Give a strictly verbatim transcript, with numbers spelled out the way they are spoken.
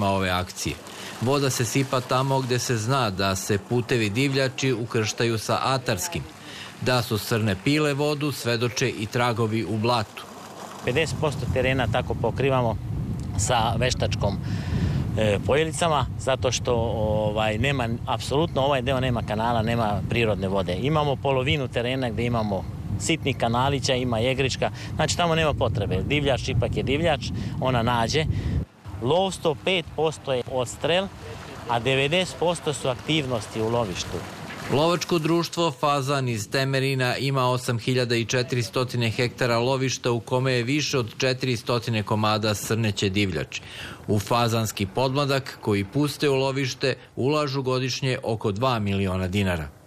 tema ove akcije. Voda se sipa tamo gde se zna da se putevi divljači ukrštaju sa atarskim. Da su srne pile vodu svedoče i tragovi u blatu. pedeset posto terena tako pokrivamo sa veštačkom e, pojelicama, zato što ovaj, nema, apsolutno ovaj deo nema kanala, nema prirodne vode. Imamo polovinu terena gde imamo sitnih kanalića, ima jegrička, znači tamo nema potrebe. Divljač ipak je divljač, ona nađe. Lovstvo pet posto je odstrel, a devedeset posto su aktivnosti u lovištu. Lovačko društvo Fazan iz Temerina ima osam hiljada četiristo hektara lovišta u kome je više od četiristo komada srneće divljači. U fazanski podmladak koji puste u lovište ulažu godišnje oko dva miliona dinara.